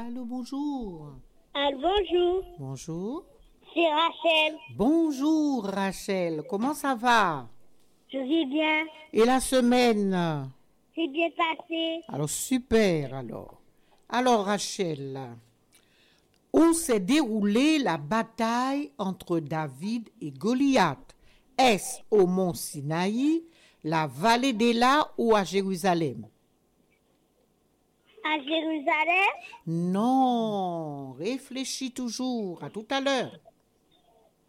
Allô, bonjour. Bonjour, Bonjour. c'est Rachel. Bonjour, Rachel. Comment ça va? Je vais bien. Et la semaine? C'est bien passé. Alors, super, alors. Alors, Rachel, où s'est déroulée la bataille entre David et Goliath? Est-ce au mont Sinaï, la vallée d'Éla ou à Jérusalem? À Jérusalem, Non, réfléchis toujours. À tout à l'heure.